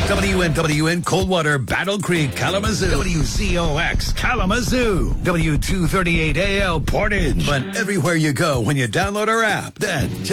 WNWN Coldwater, Battle Creek, Kalamazoo. WZOX, Kalamazoo. W238AL, Portage. But everywhere you go when you download our app, then just